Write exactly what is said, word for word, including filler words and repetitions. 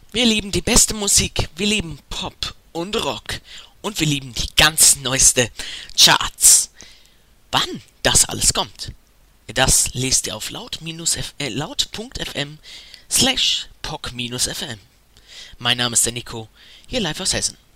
Wir lieben die beste Musik, wir lieben Pop und Rock und wir lieben die ganz neueste Charts. Wann das alles kommt, das lest ihr auf laut.fm slash poc-fm. Mein Name ist der Nico, hier live aus Hessen.